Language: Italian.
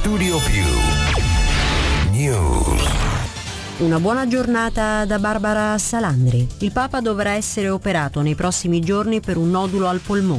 Studio Più News. Una buona giornata da Barbara Salandri. Il Papa dovrà essere operato nei prossimi giorni per un nodulo al polmone.